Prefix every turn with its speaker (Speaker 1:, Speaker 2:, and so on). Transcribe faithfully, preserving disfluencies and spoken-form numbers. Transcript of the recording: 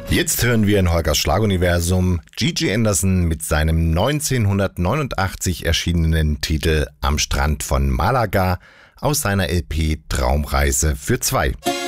Speaker 1: Jetzt hören wir in Holgers Schlaguniversum Gigi Anderson mit seinem neunzehnhundertneunundachtzig erschienenen Titel Am Strand von Malaga aus seiner L P Traumreise für zwei.